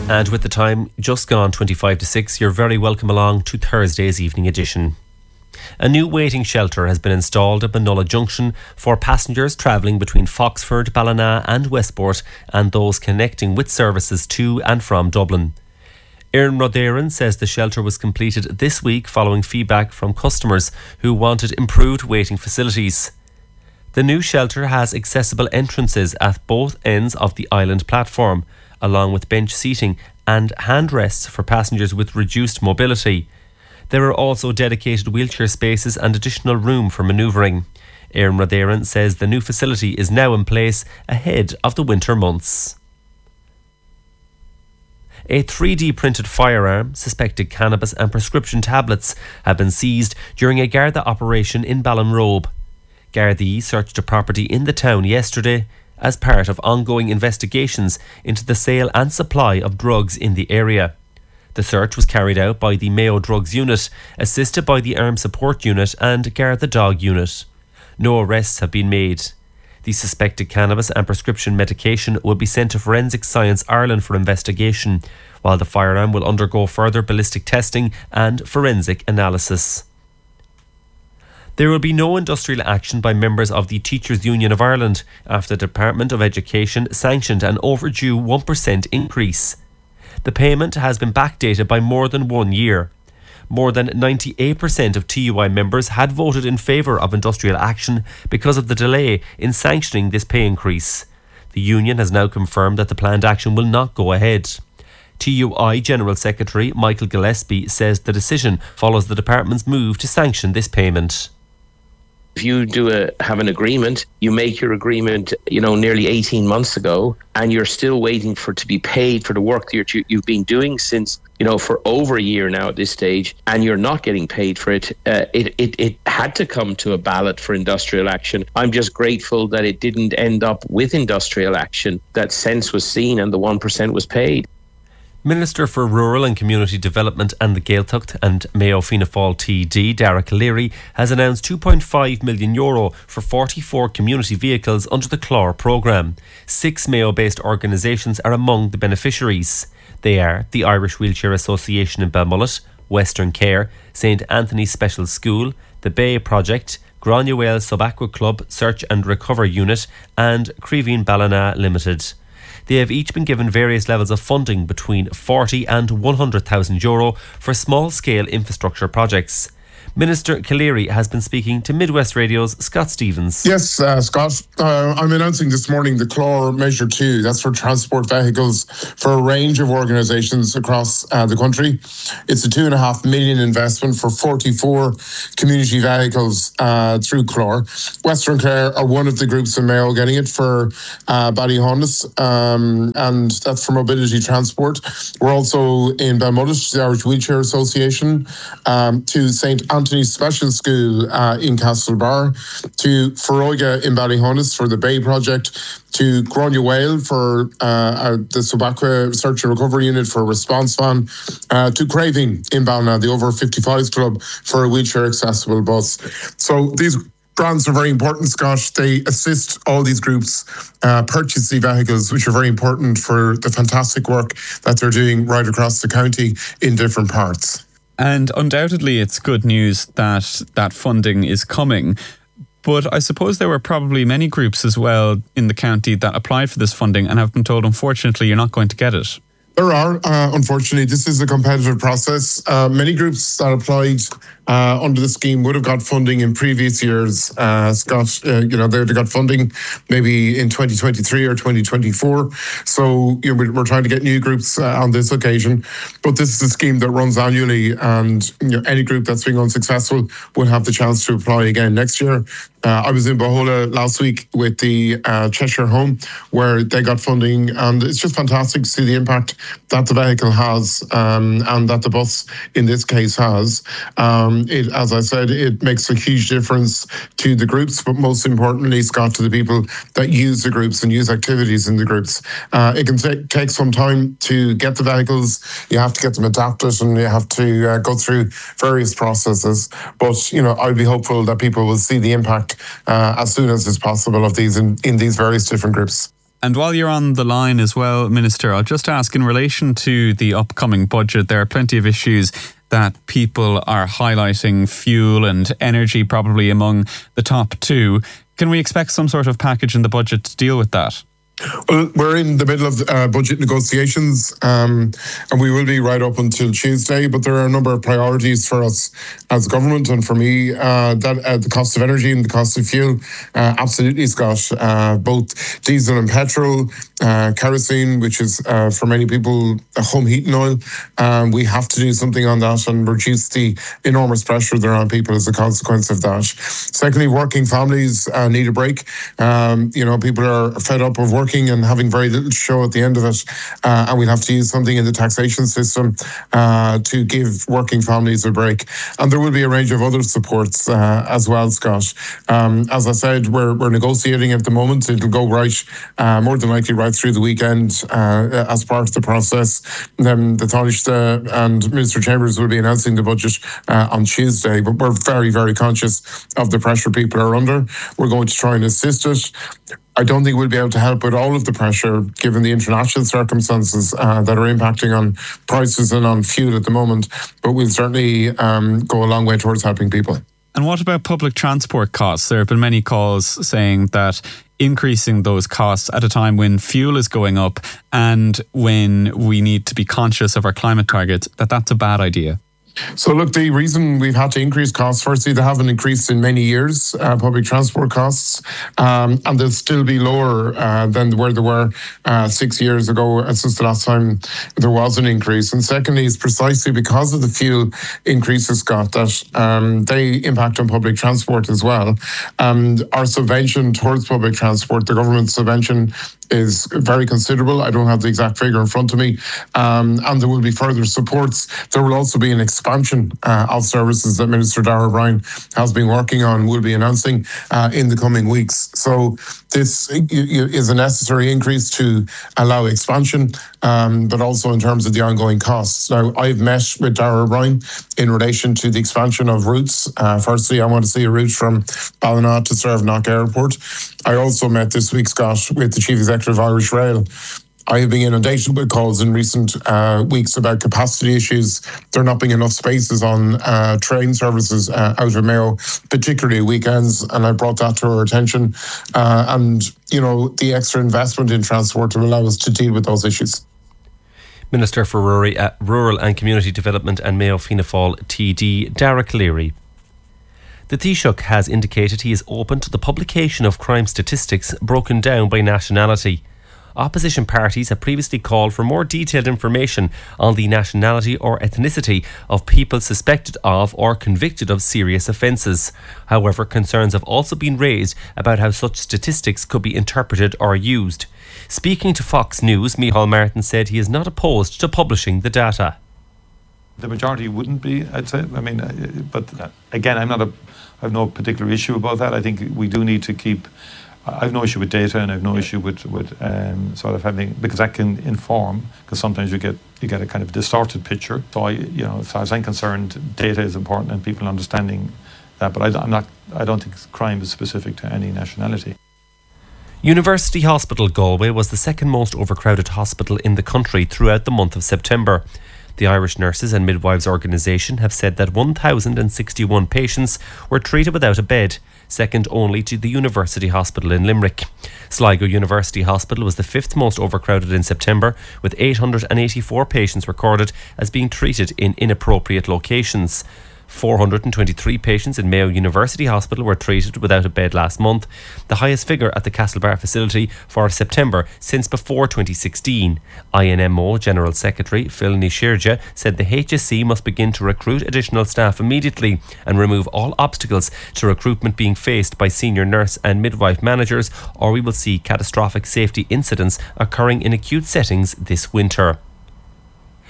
And with the time just gone 25 to 6, you're very welcome along to Thursday's evening edition. A new waiting shelter has been installed at Benalla Junction for passengers travelling between Foxford, Ballina and Westport and those connecting with services to and from Dublin. Erin Rodaran says the shelter was completed this week following feedback from customers who wanted improved waiting facilities. The new shelter has accessible entrances at both ends of the island platform, along with bench seating and handrests for passengers with reduced mobility. There are also dedicated wheelchair spaces and additional room for manoeuvring. Erin Rodaran says the new facility is now in place ahead of the winter months. A 3D printed firearm, suspected cannabis and prescription tablets have been seized during a Garda operation in Ballinrobe. Gardaí searched a property in the town yesterday as part of ongoing investigations into the sale and supply of drugs in the area. The search was carried out by the Mayo Drugs Unit, assisted by the Armed Support Unit and Garda Dog Unit. No arrests have been made. The suspected cannabis and prescription medication will be sent to Forensic Science Ireland for investigation, while the firearm will undergo further ballistic testing and forensic analysis. There will be no industrial action by members of the Teachers' Union of Ireland after the Department of Education sanctioned an overdue 1% increase. The payment has been backdated by more than 1 year. More than 98% of TUI members had voted in favour of industrial action because of the delay in sanctioning this pay increase. The union has now confirmed that the planned action will not go ahead. TUI General Secretary Michael Gillespie says the decision follows the department's move to sanction this payment. If you have an agreement, you make your agreement, nearly 18 months ago, and you're still waiting for it to be paid for the work that you've been doing since, for over a year now at this stage, and you're not getting paid for it. It had to come to a ballot for industrial action. I'm just grateful that it didn't end up with industrial action, that sense was seen and the 1% was paid. Minister for Rural and Community Development and the Gaeltacht and Mayo Fianna Fáil TD, Derek Leary, has announced €2.5 million for 44 community vehicles under the CLAR programme. 6 Mayo-based organisations are among the beneficiaries. They are the Irish Wheelchair Association in Belmullet, Western Care, St Anthony's Special School, the Bay Project, Granuaile Sub-Aqua Club Search and Recover Unit and Creeveen Ballina Limited. They have each been given various levels of funding between €40,000 and €100,000 for small-scale infrastructure projects. Minister Calleary has been speaking to Midwest Radio's Scott Stevens. Yes, Scott, I'm announcing this morning the CLAR Measure 2. That's for transport vehicles for a range of organisations across the country. It's a $2.5 million investment for 44 community vehicles through CLAR. Western Care are one of the groups in Mayo getting it for Ballyhonus, and that's for mobility transport. We're also in Belmullet, the Irish Wheelchair Association, to St Anthony's Special School in Castlebar, to Feroiga in Ballyhonus for the Bay Project, to Granuaile for the Sub-Aqua Search and Recovery Unit for a response van, to Creeveen in Ballina, the Over 55s Club, for a wheelchair accessible bus. So these grants are very important, Scott. They assist all these groups purchase the vehicles, which are very important for the fantastic work that they're doing right across the county in different parts. And undoubtedly it's good news that that funding is coming. But I suppose there were probably many groups as well in the county that applied for this funding and have been told, unfortunately, you're not going to get it. There are, unfortunately. This is a competitive process. Many groups that applied under the scheme would have got funding in previous years. Scott, they got funding maybe in 2023 or 2024. So we're trying to get new groups on this occasion. But this is a scheme that runs annually, and any group that's being unsuccessful will have the chance to apply again next year. I was in Bohola last week with the Cheshire Home, where they got funding, and it's just fantastic to see the impact that the vehicle has, and that the bus in this case has. As I said, it makes a huge difference to the groups, but most importantly, Scott, to the people that use the groups and use activities in the groups. It can take some time to get the vehicles. You have to get them adapted, and you have to go through various processes. But I'd be hopeful that people will see the impact as soon as is possible of these in these various different groups. And while you're on the line as well, Minister, I'll just ask in relation to the upcoming budget, there are plenty of issues that people are highlighting, fuel and energy probably among the top two. Can we expect some sort of package in the budget to deal with that? Well, we're in the middle of budget negotiations, and we will be right up until Tuesday. But there are a number of priorities for us as government, and for me, that the cost of energy and the cost of fuel, absolutely, Scott. Both diesel and petrol, kerosene, which is for many people home heating oil. We have to do something on that and reduce the enormous pressure there on people as a consequence of that. Secondly, working families need a break. People are fed up of working and having very little to show at the end of it, and we'll have to use something in the taxation system to give working families a break. And there will be a range of other supports as well, Scott. As I said, we're negotiating at the moment. It'll go right, more than likely, right through the weekend as part of the process. Then the Taoiseach and Minister Chambers will be announcing the budget on Tuesday, but we're very, very conscious of the pressure people are under. We're going to try and assist it. I don't think we'll be able to help with all of the pressure, given the international circumstances that are impacting on prices and on fuel at the moment, but we'll certainly go a long way towards helping people. And what about public transport costs? There have been many calls saying that increasing those costs at a time when fuel is going up and when we need to be conscious of our climate targets, that's a bad idea. So look, the reason we've had to increase costs, firstly, they haven't increased in many years, public transport costs, and they'll still be lower than where they were 6 years ago, since the last time there was an increase. And secondly, it's precisely because of the fuel increases, Scott, that they impact on public transport as well. And our subvention towards public transport, the government subvention, is very considerable. I don't have the exact figure in front of me. And there will be further supports. There will also be an expansion of services that Minister Darragh O'Brien has been working on, will be announcing in the coming weeks. So this is a necessary increase to allow expansion, but also in terms of the ongoing costs. Now, I've met with Darragh O'Brien in relation to the expansion of routes. Firstly, I want to see a route from Ballina to Servenock Airport. I also met this week, Scott, with the Chief Executive of Irish Rail. I have been inundated with calls in recent weeks about capacity issues. There not being enough spaces on train services out of Mayo, particularly weekends, and I brought that to our attention. And, the extra investment in transport will allow us to deal with those issues. Minister for Rural and Community Development and Mayo Fianna Fáil TD, Darragh Cleary. The Taoiseach has indicated he is open to the publication of crime statistics broken down by nationality. Opposition parties have previously called for more detailed information on the nationality or ethnicity of people suspected of or convicted of serious offences. However, concerns have also been raised about how such statistics could be interpreted or used. Speaking to Fox News, Micheál Martin said he is not opposed to publishing the data. The majority wouldn't be, I'd say. But again, I have no particular issue about that. I think we do need to keep. I have no issue with data, and I have no issue with sort of having, because that can inform. Because sometimes you get a kind of distorted picture. So as far as I'm concerned, data is important and people understanding that. But I don't think crime is specific to any nationality. University Hospital Galway was the second most overcrowded hospital in the country throughout the month of September. The Irish Nurses and Midwives Organisation have said that 1,061 patients were treated without a bed, second only to the University Hospital in Limerick. Sligo University Hospital was the fifth most overcrowded in September, with 884 patients recorded as being treated in inappropriate locations. 423 patients in Mayo University Hospital were treated without a bed last month, the highest figure at the Castlebar facility for September since before 2016. INMO General Secretary Phil Nishirja said the HSC must begin to recruit additional staff immediately and remove all obstacles to recruitment being faced by senior nurse and midwife managers, or we will see catastrophic safety incidents occurring in acute settings this winter.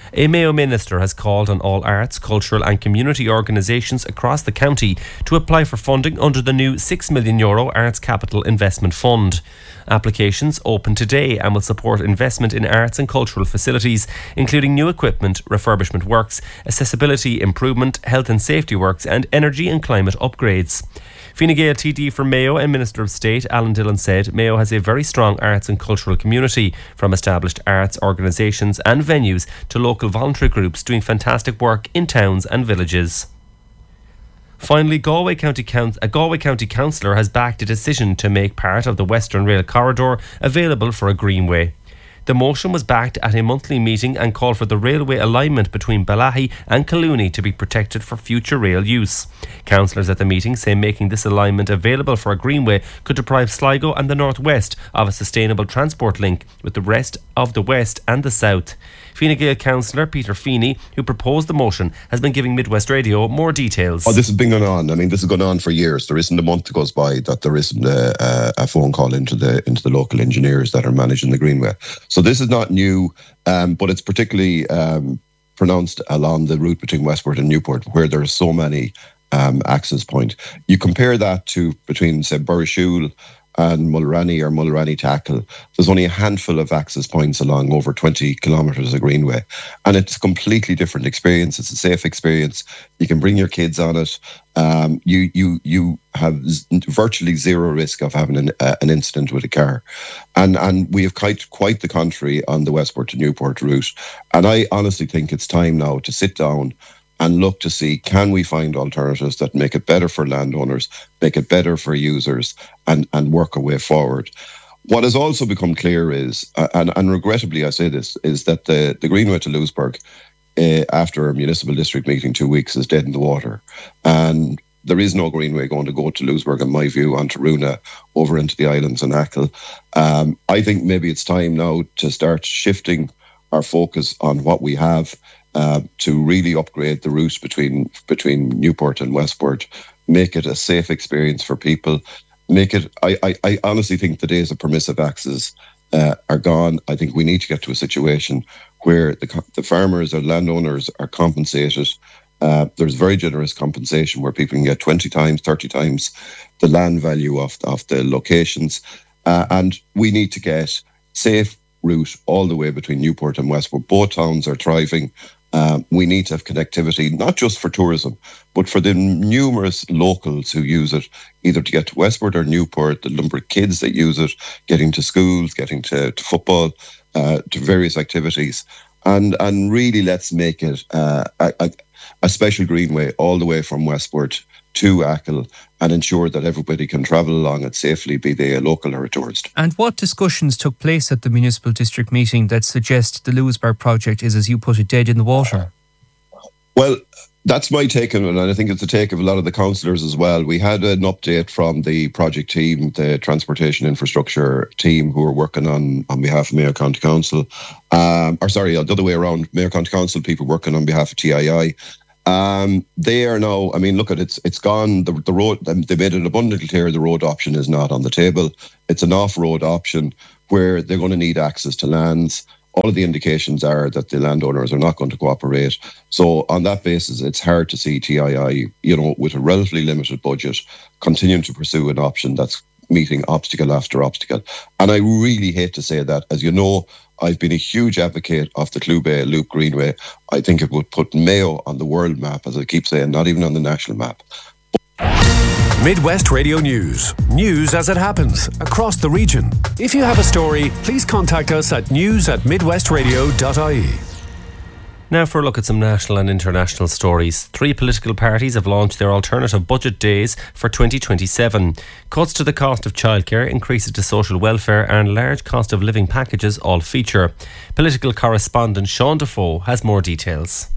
A Mayo minister has called on all arts, cultural and community organisations across the county to apply for funding under the new €6 million Arts Capital Investment Fund. Applications open today and will support investment in arts and cultural facilities, including new equipment, refurbishment works, accessibility improvement, health and safety works and energy and climate upgrades. Fine Gael TD for Mayo and Minister of State Alan Dillon said Mayo has a very strong arts and cultural community, from established arts organisations and venues to local voluntary groups doing fantastic work in towns and villages. Finally, a Galway County councillor has backed a decision to make part of the Western Rail Corridor available for a greenway. The motion was backed at a monthly meeting and called for the railway alignment between Balahi and Calooney to be protected for future rail use. Councillors at the meeting say making this alignment available for a greenway could deprive Sligo and the North West of a sustainable transport link with the rest of the West and the South. Fine Gael councillor Peter Feeney, who proposed the motion, has been giving Midwest Radio more details. Oh, this has been going on. I mean, this has gone on for years. There isn't a month that goes by that there isn't a phone call into the local engineers that are managing the greenway. So this is not new, but it's particularly pronounced along the route between Westport and Newport, where there are so many access points. You compare that to between, say, Burrishoole and Mulrani or Mulrani Tackle, there's only a handful of access points along over 20 kilometres of greenway. And it's a completely different experience. It's a safe experience. You can bring your kids on it. You have virtually zero risk of having an incident with a car. And we have quite the contrary on the Westport to Newport route. And I honestly think it's time now to sit down and look to see, can we find alternatives that make it better for landowners, make it better for users, and work a way forward. What has also become clear is, and regrettably I say this, is that the Greenway to Louisburg, after a municipal district meeting 2 weeks, is dead in the water. And there is no Greenway going to go to Louisburg, in my view, onto Runa, over into the islands and Achill. I think maybe it's time now to start shifting our focus on what we have, to really upgrade the route between Newport and Westport, make it a safe experience for people. Make it. I honestly think the days of permissive access are gone. I think we need to get to a situation where the farmers or landowners are compensated. There's very generous compensation where people can get 20 times, 30 times the land value of the locations, and we need to get safe route all the way between Newport and Westport. Both towns are thriving. We need to have connectivity, not just for tourism, but for the numerous locals who use it, either to get to Westport or Newport, the number of kids that use it, getting to schools, getting to football, to various activities. And really let's make it a special greenway all the way from Westport to Achill and ensure that everybody can travel along it safely, be they a local or a tourist. And what discussions took place at the municipal district meeting that suggest the Louisburg project is, as you put it, dead in the water? Well, that's my take on it, and I think it's the take of a lot of the councillors as well. We had an update from the project team, the transportation infrastructure team, who are working on behalf of Mayo County Council. The other way around, Mayo County Council people working on behalf of TII. They are now, I mean, look at it, it's gone, the road, they made it abundantly clear the road option is not on the table. It's an off-road option where they're going to need access to lands. All of the indications are that the landowners are not going to cooperate. So on that basis, it's hard to see TII, with a relatively limited budget, continuing to pursue an option that's meeting obstacle after obstacle. And I really hate to say that. As you know, I've been a huge advocate of the Clew Bay Loop Greenway. I think it would put Mayo on the world map, as I keep saying, not even on the national map. Midwest Radio News. News as it happens across the region. If you have a story, please contact us at news@midwestradio.ie. Now for a look at some national and international stories. 3 political parties have launched their alternative budget days for 2027. Cuts to the cost of childcare, increases to social welfare and large cost of living packages all feature. Political correspondent Sean Defoe has more details.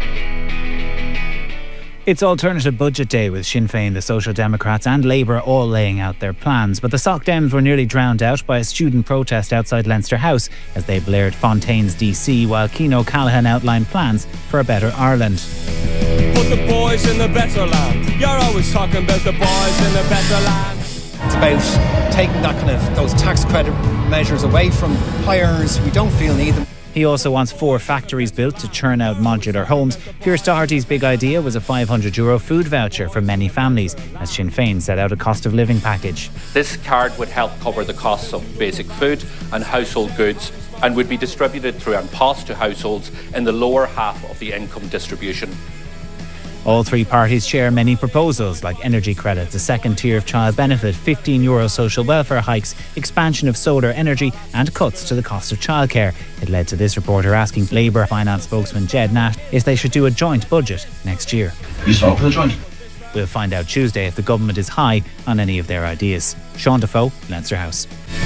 It's alternative budget day with Sinn Féin, the Social Democrats and Labour all laying out their plans. But the Soc Dems were nearly drowned out by a student protest outside Leinster House as they blared Fontaine's DC while Cian O'Callaghan outlined plans for a better Ireland. Put the boys in the better land. You're always talking about the boys in the better land. It's about taking that those tax credit measures away from high earners. We don't feel need them. He also wants 4 factories built to churn out modular homes. Pierce Doherty's big idea was a €500 food voucher for many families, as Sinn Féin set out a cost of living package. This card would help cover the costs of basic food and household goods and would be distributed through An Post to households in the lower half of the income distribution. All 3 parties share many proposals like energy credits, a second tier of child benefit, €15 social welfare hikes, expansion of solar energy and cuts to the cost of childcare. It led to this reporter asking Labour finance spokesman Jed Nash if they should do a joint budget next year. You start for the joint? We'll find out Tuesday if the government is high on any of their ideas. Sean Defoe, Leinster House.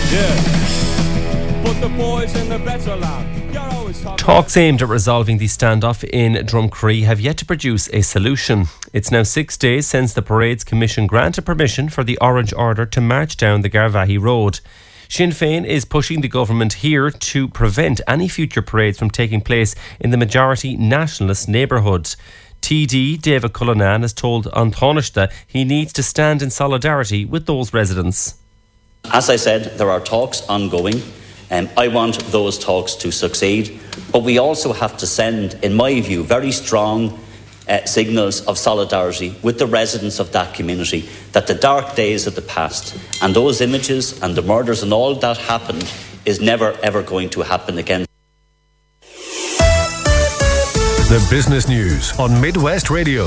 Put the boys in the better land. Talks aimed at resolving the standoff in Drumcree have yet to produce a solution. It's now 6 days since the Parades Commission granted permission for the Orange Order to march down the Garvaghey Road. Sinn Féin is pushing the government here to prevent any future parades from taking place in the majority nationalist neighbourhood. TD David Cullinan has told An Taoiseach he needs to stand in solidarity with those residents. As I said, there are talks ongoing. I want those talks to succeed, but we also have to send, in my view, very strong signals of solidarity with the residents of that community, that the dark days of the past and those images and the murders and all that happened is never ever going to happen again. The business news on Midwest Radio.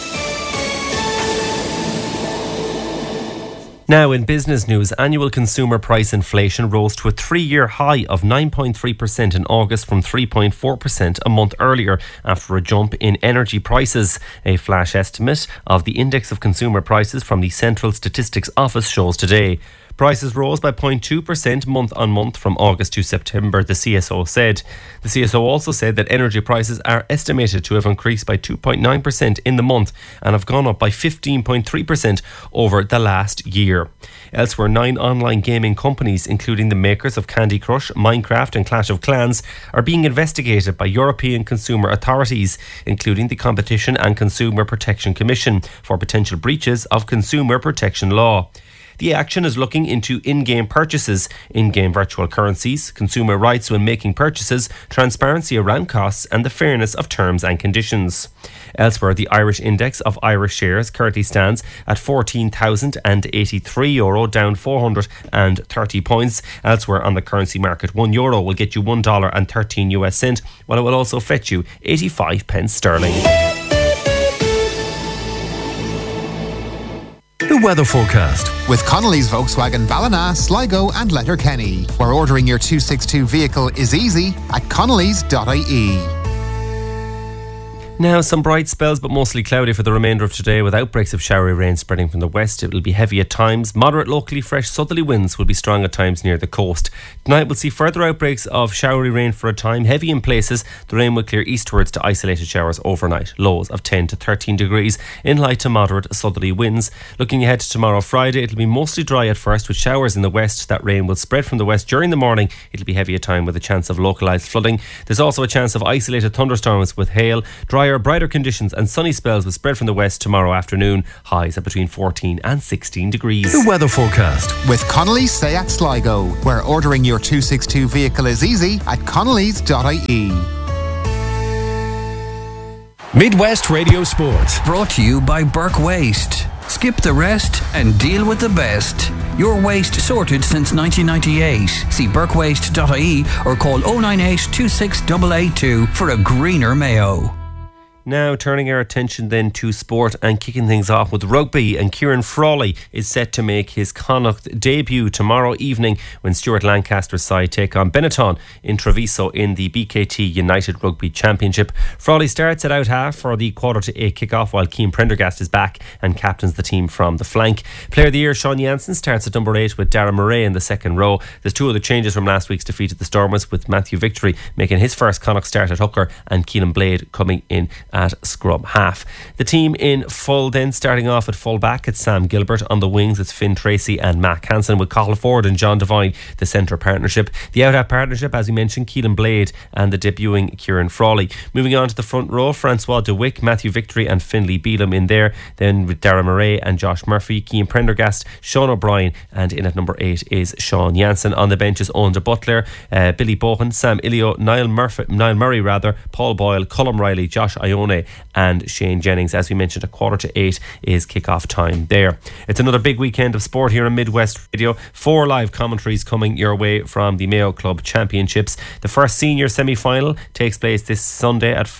Now in business news, annual consumer price inflation rose to a 3-year high of 9.3% in August from 3.4% a month earlier after a jump in energy prices. A flash estimate of the index of consumer prices from the Central Statistics Office shows today. Prices rose by 0.2% month on month from August to September, the CSO said. The CSO also said that energy prices are estimated to have increased by 2.9% in the month and have gone up by 15.3% over the last year. Elsewhere, 9 online gaming companies, including the makers of Candy Crush, Minecraft and Clash of Clans, are being investigated by European consumer authorities, including the Competition and Consumer Protection Commission, for potential breaches of consumer protection law. The action is looking into in-game purchases, in-game virtual currencies, consumer rights when making purchases, transparency around costs and the fairness of terms and conditions. Elsewhere, the Irish index of Irish shares currently stands at €14,083, down 430 points. Elsewhere on the currency market, €1 will get you $1.13, while it will also fetch you 85 pence sterling. The weather forecast with Connolly's Volkswagen Ballina, Sligo and Letterkenny, where ordering your 262 vehicle is easy at connolly's.ie. Now, some bright spells, but mostly cloudy for the remainder of today, with outbreaks of showery rain spreading from the west. It will be heavy at times. Moderate, locally fresh southerly winds will be strong at times near the coast. Tonight we'll see further outbreaks of showery rain for a time. Heavy in places. The rain will clear eastwards to isolated showers overnight. Lows of 10 to 13 degrees in light to moderate southerly winds. Looking ahead to tomorrow, Friday, it'll be mostly dry at first with showers in the west. That rain will spread from the west during the morning. It'll be heavy at time with a chance of localised flooding. There's also a chance of isolated thunderstorms with hail. Drier, brighter conditions and sunny spells will spread from the west tomorrow afternoon. Highs at between 14 and 16 degrees. The weather forecast with Connolly's Seat Sligo, where ordering your 262 vehicle is easy at connolly's.ie. Midwest Radio Sport, brought to you by Burke Waste. Skip the rest and deal with the best. Your waste sorted since 1998. See burkewaste.ie or call 098 26882 for a greener Mayo. Now turning our attention then to sport and kicking things off with rugby, and Kieran Frawley is set to make his Connacht debut tomorrow evening when Stuart Lancaster's side take on Benetton in Treviso in the BKT United Rugby Championship. Frawley starts at out half for the 7:45 kick-off, while Cian Prendergast is back and captains the team from the flank. Player of the Year Sean Jansen starts at number 8 with Darragh Murray in the second row. There's 2 other changes from last week's defeat at the Stormers, with Matthew Victory making his first Connacht start at hooker and Keelan Blade coming in at scrum half. The team in full then, starting off at full back, it's Sam Gilbert. On the wings, it's Finn Tracy and Matt Hansen, with Cathal Ford and John Devine, the centre partnership. The out partnership, as we mentioned, Keelan Blade and the debuting Kieran Frawley. Moving on to the front row, Francois DeWick, Matthew Victory and Finlay Beelum in there. Then with Darragh Murray and Josh Murphy, Cian Prendergast, Sean O'Brien, and in at number 8 is Sean Jansen. On the benches, Owen de Butler, Billy Bohan, Sam Ilio, Niall Murray, Paul Boyle, Colm Riley, Josh Ione and Shane Jennings. As we mentioned, 7:45 is kick-off time there. It's another big weekend of sport here on Midwest Radio. 4 live commentaries coming your way from the Mayo Club Championships. The first senior semi-final takes place this Saturday at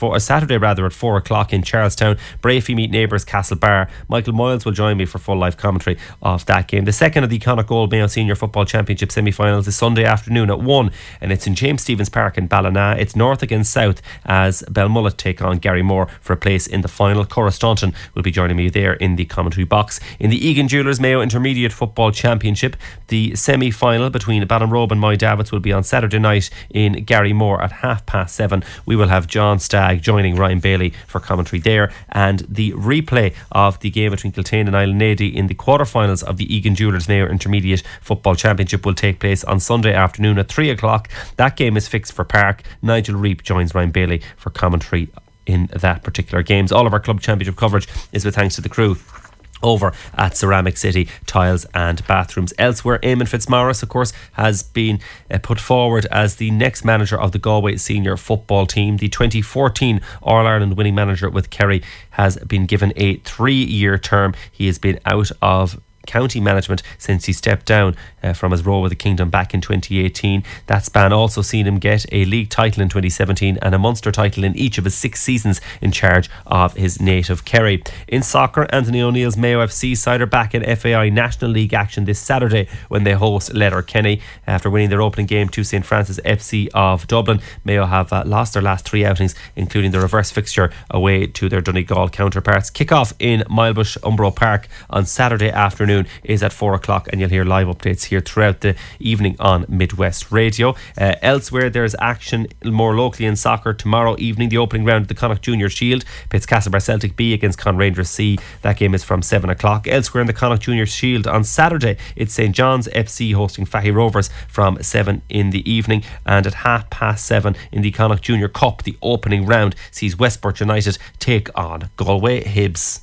4 o'clock in Charlestown. Brafey meet neighbours Castlebar. Michael Moyles will join me for full live commentary of that game. The second of the Connacht Gold Mayo Senior Football Championship semi-finals is Sunday afternoon at 1, and it's in James Stephens Park in Ballina. It's North against South as Belmullet take on Garrymore for a place in the final. Cora Staunton will be joining me there in the commentary box. In the Egan Jewellers Mayo Intermediate Football Championship, the semi-final between Ballinrobe and Moy Davits will be on Saturday night in Garrymore at 7:30. We will have John Stagg joining Ryan Bailey for commentary there, and the replay of the game between Kiltane and Island Nady in the quarterfinals of the Egan Jewellers Mayo Intermediate Football Championship will take place on Sunday afternoon at 3 o'clock. That game is fixed for Park. Nigel Reap joins Ryan Bailey for commentary in that particular games. All of our club championship coverage is with thanks to the crew over at Ceramic City Tiles and Bathrooms. Elsewhere, Eamon Fitzmaurice, of course, has been put forward as the next manager of the Galway senior football team. The 2014 All-Ireland winning manager with Kerry has been given a 3-year term. He has been out of county management since he stepped down from his role with the Kingdom back in 2018. That span also seen him get a league title in 2017 and a Munster title in each of his 6 seasons in charge of his native Kerry. In soccer, Anthony O'Neill's Mayo FC side are back in FAI National League action this Saturday when they host Letterkenny. After winning their opening game to St Francis FC of Dublin, Mayo have lost their last 3 outings, including the reverse fixture away to their Donegal counterparts. Kick-off in Milebush Umbro Park on Saturday afternoon is at 4 o'clock, and you'll hear live updates here throughout the evening on Midwest Radio. Elsewhere, there's action more locally in soccer tomorrow evening. The opening round of the Connacht Junior Shield pits Castlebar Celtic B against Conrangers C. That game is from 7 o'clock. Elsewhere in the Connacht Junior Shield on Saturday, it's St John's FC hosting Fahy Rovers from 7 in the evening, and at 7:30 in the Connacht Junior Cup, the opening round sees Westport United take on Galway Hibs.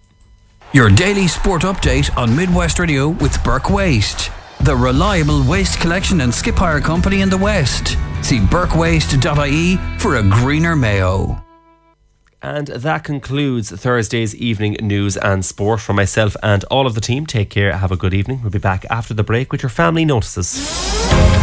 Your daily sport update on Midwest Radio with Burke Waste, the reliable waste collection and skip hire company in the West. See burkewaste.ie for a greener Mayo. And that concludes Thursday's evening news and sport. From myself and all of the team, take care, have a good evening. We'll be back after the break with your family notices.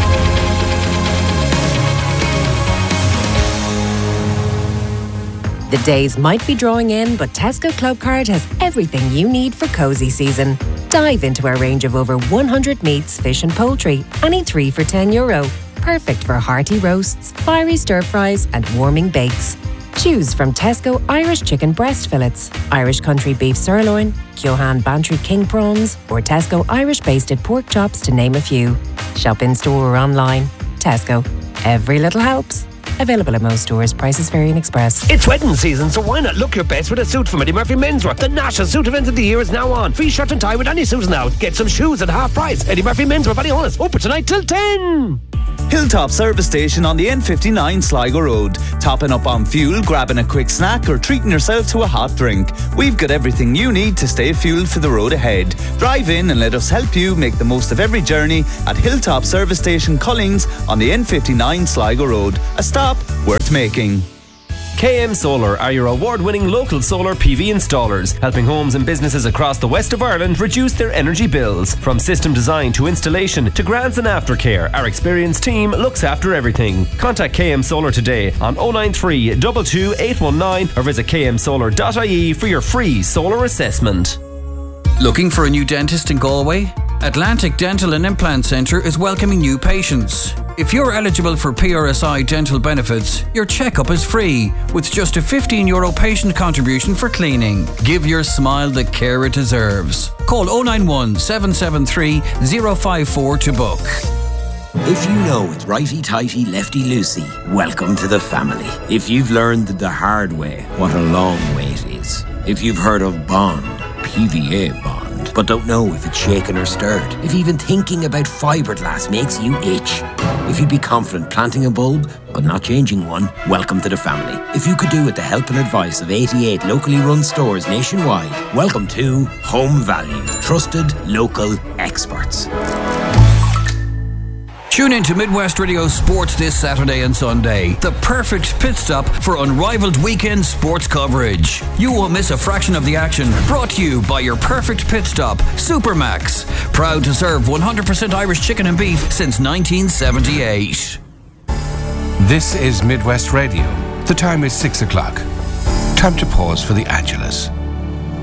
The days might be drawing in, but Tesco Clubcard has everything you need for cosy season. Dive into our range of over 100 meats, fish and poultry, any 3 for €10. Perfect for hearty roasts, fiery stir-fries and warming bakes. Choose from Tesco Irish chicken breast fillets, Irish country beef sirloin, Kyohan Bantry king prawns, or Tesco Irish basted pork chops, to name a few. Shop in store or online. Tesco. Every little helps. Available at most stores. Prices vary in Express. It's wedding season, so why not look your best with a suit from Eddie Murphy Menswear? The national suit event of the year is now on. Free shirt and tie with any suit now. Get some shoes at half price. Eddie Murphy Menswear, Ballyhonus. Open tonight till 10. Hilltop Service Station on the N59 Sligo Road. Topping up on fuel, grabbing a quick snack or treating yourself to a hot drink. We've got everything you need to stay fueled for the road ahead. Drive in and let us help you make the most of every journey at Hilltop Service Station Collings on the N59 Sligo Road. A stop worth making. KM Solar are your award-winning local solar PV installers, helping homes and businesses across the west of Ireland reduce their energy bills. From system design to installation to grants and aftercare, our experienced team looks after everything. Contact KM Solar today on 093 22 819 or visit kmsolar.ie for your free solar assessment. Looking for a new dentist in Galway? Atlantic Dental and Implant Centre is welcoming new patients. If you're eligible for PRSI dental benefits, your checkup is free with just a €15 patient contribution for cleaning. Give your smile the care it deserves. Call 091 773 054 to book. If you know it's righty-tighty, lefty-loosey, welcome to the family. If you've learned the hard way what a long way it is. If you've heard of Bond, PVA Bond, but don't know if it's shaken or stirred. If even thinking about fiberglass makes you itch. If you'd be confident planting a bulb, but not changing one, welcome to the family. If you could do with the help and advice of 88 locally run stores nationwide, welcome to Home Value. Trusted local experts. Tune in to Midwest Radio Sports this Saturday and Sunday. The perfect pit stop for unrivaled weekend sports coverage. You won't miss a fraction of the action. Brought to you by your perfect pit stop, Supermax. Proud to serve 100% Irish chicken and beef since 1978. This is Midwest Radio. The time is 6 o'clock. Time to pause for the Angelus.